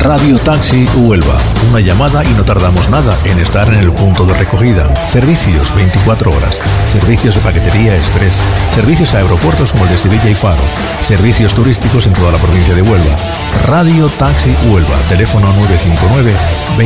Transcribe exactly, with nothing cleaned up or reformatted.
Radio Taxi Huelva. Una llamada y no tardamos nada en estar en el punto de recogida. Servicios veinticuatro horas. Servicios de paquetería express. Servicios a aeropuertos como el de Sevilla y Faro. Servicios turísticos en toda la provincia de Huelva. Radio Taxi Huelva. Teléfono nueve cinco nueve